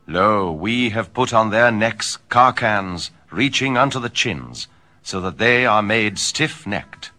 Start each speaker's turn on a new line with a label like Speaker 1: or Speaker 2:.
Speaker 1: Lo, we have put on their necks carcans reaching unto the chins, so that they are made stiff-necked.